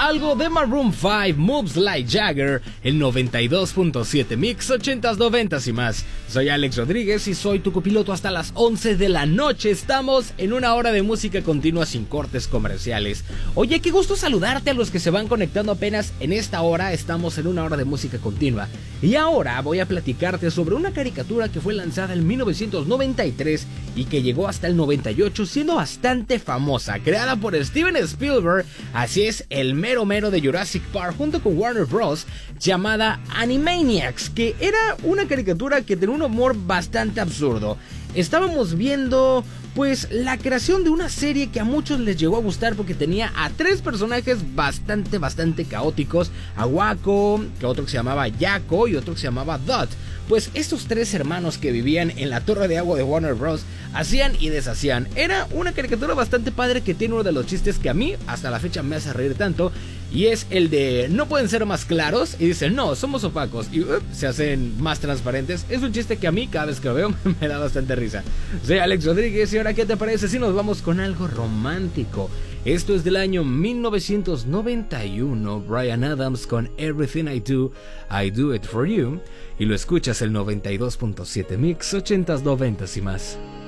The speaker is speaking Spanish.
algo de Maroon 5, Moves Like Jagger, el 92.7 Mix 80s, 90s y más. Soy Alex Rodríguez y soy tu copiloto hasta las 11 de la noche. Estamos en una hora de música continua sin cortes comerciales. Oye, qué gusto saludarte a los que se van conectando apenas en esta hora. Estamos en una hora de música continua. Y ahora voy a platicarte sobre una caricatura que fue lanzada en 1993 y que llegó hasta el 98 siendo bastante famosa, creada por Steven Spielberg, así es, el mero de Jurassic Park junto con Warner Bros., llamada Animaniacs, que era una caricatura que tenía un humor bastante absurdo. Estábamos viendo pues la creación de una serie que a muchos les llegó a gustar porque tenía a tres personajes bastante caóticos, a Waco, que otro que se llamaba Yakko y otro que se llamaba Dot. Pues estos tres hermanos que vivían en la torre de agua de Warner Bros. Hacían y deshacían. Era una caricatura bastante padre que tiene uno de los chistes que a mí hasta la fecha me hace reír tanto, y es el de no pueden ser más claros y dicen no, somos opacos y se hacen más transparentes. Es un chiste que a mí cada vez que lo veo me da bastante risa. Soy Alex Rodríguez y ahora ¿qué te parece si nos vamos con algo romántico? Esto es del año 1991, Bryan Adams con Everything I Do It For You, y lo escuchas el 92.7 Mix 80s, 90s y más.